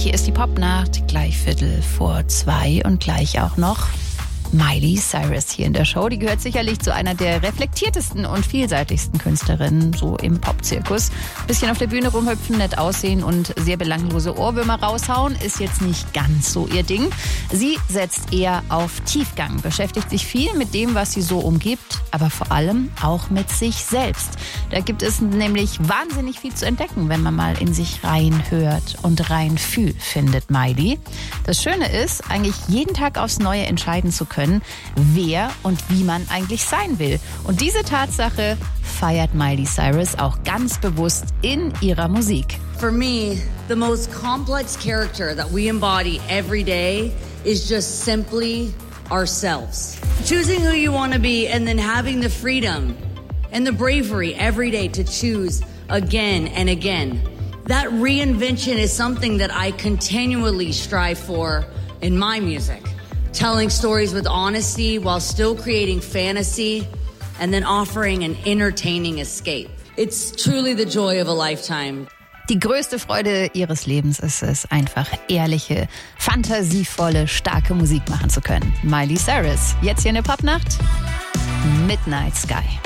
Hier ist die Popnacht, gleich 1:15 und gleich auch noch Miley Cyrus hier in der Show. Die gehört sicherlich zu einer der reflektiertesten und vielseitigsten Künstlerinnen, so im Popzirkus. Bisschen auf der Bühne rumhüpfen, nett aussehen und sehr belanglose Ohrwürmer raushauen, ist jetzt nicht ganz so ihr Ding. Sie setzt eher auf Tiefgang, beschäftigt sich viel mit dem, was sie so umgibt, aber vor allem auch mit sich selbst. Da gibt es nämlich wahnsinnig viel zu entdecken, wenn man mal in sich reinhört und rein fühlt, findet Miley. Das Schöne ist, eigentlich jeden Tag aufs Neue entscheiden zu können, wer und wie man eigentlich sein will. Und diese Tatsache feiert Miley Cyrus auch ganz bewusst in ihrer Musik. For me, the most complex character that we embody every day is just simply ourselves. Choosing who you want to be and then having the freedom and the bravery every day to choose again and again. That reinvention is something that I continually strive for in my music. Telling stories with honesty while still creating fantasy and then offering an entertaining escape. It's truly the joy of a lifetime. Die größte Freude ihres Lebens ist es, einfach ehrliche, fantasievolle, starke Musik machen zu können. Miley Cyrus, jetzt hier in der Popnacht, Midnight Sky.